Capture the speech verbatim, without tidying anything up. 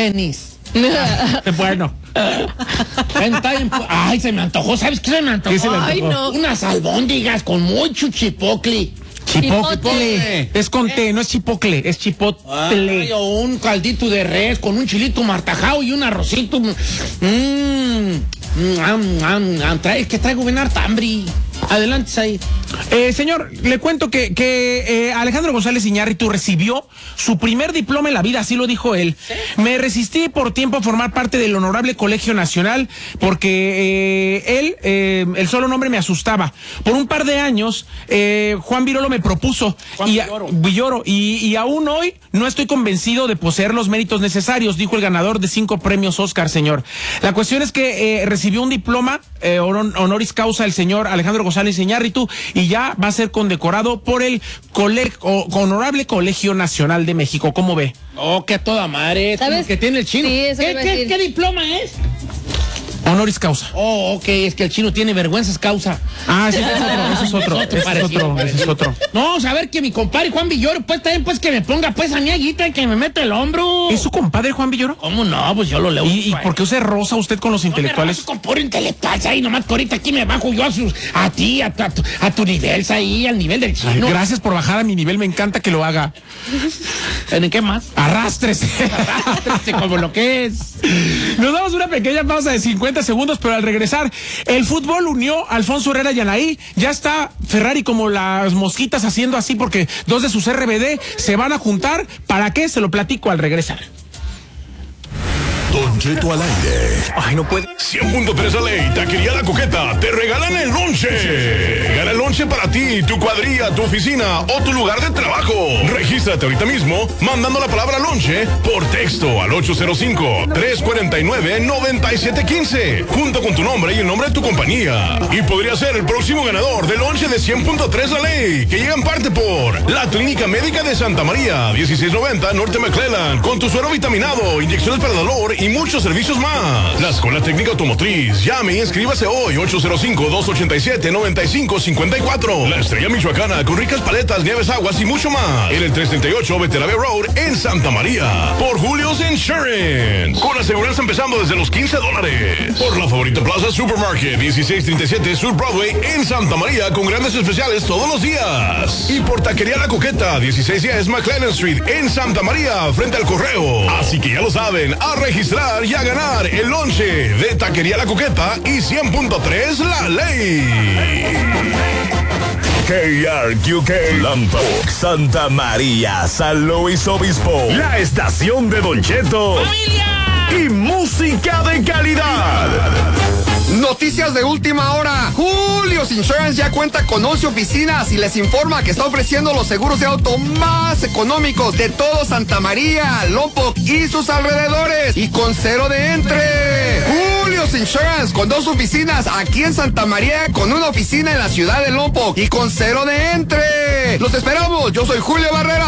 tenis. Bueno. Ay, se me antojó. ¿Sabes qué se me antojó? ¿Qué se le antojó? Ay, no. Unas albóndigas con mucho chipocle. Chipotle. Chipotle. Es con T, no es chipocle, es chipotle. Ay, o un caldito de res con un chilito martajao y un arrocito. Mmm. Mm, trae, que traigo bien harta hambre. Adelante, Said. Eh, señor, le cuento que, que eh, Alejandro González Iñárritu recibió su primer diploma en la vida, así lo dijo él. ¿Sí? Me resistí por tiempo a formar parte del Honorable Colegio Nacional porque eh, él, eh, el solo nombre me asustaba. Por un par de años, eh, Juan Virolo me propuso. Juan y, Villoro. Villoro, y, y aún hoy no estoy convencido de poseer los méritos necesarios, dijo el ganador de cinco premios Oscar, señor. La cuestión es que eh, recibió un diploma eh, honoris causa el señor Alejandro González Iñárritu y ya va a ser condecorado por el cole o, Honorable Colegio Nacional de México. ¿Cómo ve? Oh, que a toda madre. ¿Sabes? Que tiene el chino. Sí, eso ¿Qué, iba a qué, decir. ¿Qué diploma es? Honoris causa. Oh, ok, es que el chino tiene vergüenzas causa. Ah, sí, ese es otro, ese es otro, ese es parecido, otro, ese es otro. No, saber que mi compadre Juan Villoro, pues también, pues que me ponga pues a mi aguita y que me meta el hombro. ¿Es su compadre Juan Villoro? ¿Cómo no? Pues yo lo leo. ¿Y, y por qué usted rosa usted con los intelectuales? No con puro intelectual, ahí nomás que ahorita aquí me bajo yo a sus, a ti, a tu, a tu, a tu nivel, ahí, al nivel del chino. Ay, gracias por bajar a mi nivel, me encanta que lo haga. ¿En qué más? Arrástrese. Arrástrese como lo que es. Nos damos una pequeña pausa de cincuenta segundos, pero al regresar, el fútbol unió a Alfonso Herrera y Anaí. Ya está Ferrari como las mosquitas haciendo así porque dos de sus R B D se van a juntar. ¿Para qué? Se lo platico al regresar. Don Cheto al aire. Ay, no puede. cien punto tres a ley, Taquería La Coqueta, te regalan el lonche. Gana el lonche para ti, tu cuadrilla, tu oficina o tu lugar de trabajo. Regístrate ahorita mismo mandando la palabra lonche por texto al ocho cero cinco, tres cuatro nueve, nueve siete uno cinco, junto con tu nombre y el nombre de tu compañía. Y podría ser el próximo ganador del lonche de cien punto tres la ley, que llega en parte por la Clínica Médica de Santa María, dieciséis noventa Norte McClellan, con tu suero vitaminado, inyecciones para dolor y muchos servicios más. La Escuela Técnica Automotriz. Llame y inscríbase hoy. ocho cero cinco, dos ocho siete, nueve cinco cinco cuatro. La Estrella Michoacana con ricas paletas, nieves, aguas y mucho más. En el trescientos treinta y ocho Veterave Road en Santa María. Por Julio's Insurance. Con aseguranza empezando desde los quince dólares. Por la Favorita Plaza Supermarket. dieciséis treinta y siete Sur Broadway en Santa María con grandes especiales todos los días. Y por Taquería La Coqueta. dieciséis diez McLennan Street en Santa María frente al correo. Así que ya lo saben. A registrar y a ganar el lonche de Taquería La Coqueta y cien punto tres la ley. K R Q K, Lambok, Santa María, San Luis Obispo, la estación de Don Cheto. ¡Familia! Y música de calidad. Noticias de última hora. Julio's Insurance ya cuenta con once oficinas y les informa que está ofreciendo los seguros de auto más económicos de todo Santa María, Lompoc y sus alrededores y con cero de entre. Julio's Insurance con dos oficinas aquí en Santa María, con una oficina en la ciudad de Lompoc y con cero de entre. Los esperamos. Yo soy Julio Barrera.